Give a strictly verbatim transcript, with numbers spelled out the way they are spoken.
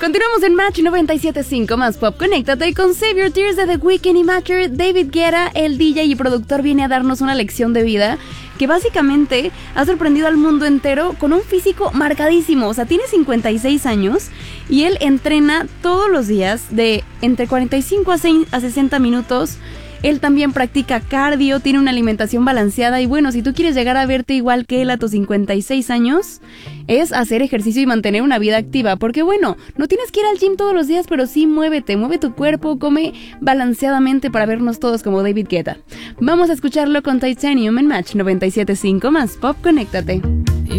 Continuamos en Match noventa y siete punto cinco más Pop. Conéctate con Save Your Tears de The Weeknd y Matcher. David Guetta, el D J y productor, viene a darnos una lección de vida que básicamente ha sorprendido al mundo entero con un físico marcadísimo. O sea, tiene cincuenta y seis años y él entrena todos los días de entre cuarenta y cinco a sesenta minutos. Él también practica cardio, tiene una alimentación balanceada y bueno, si tú quieres llegar a verte igual que él a tus cincuenta y seis años, es hacer ejercicio y mantener una vida activa, porque bueno, no tienes que ir al gym todos los días, pero sí muévete, mueve tu cuerpo, come balanceadamente para vernos todos como David Guetta. Vamos a escucharlo con Titanium en Match noventa y siete punto cinco más Pop, conéctate.